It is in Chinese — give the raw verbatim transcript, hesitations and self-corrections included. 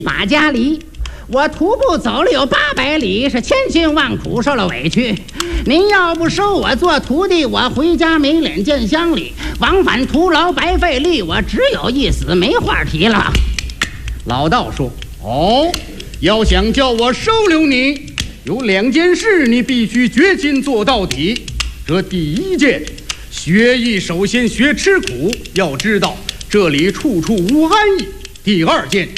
马家里，我徒步走了有八百里，是千辛万苦，受了委屈。您要不收我做徒弟，我回家没脸见乡里，往返徒劳白费力，我只有一死，没话提了。 老道说：“哦，要想叫我收留你，有两件事你必须决心做到底。这第一件，学艺首先学吃苦，要知道这里处处无安逸。第二件，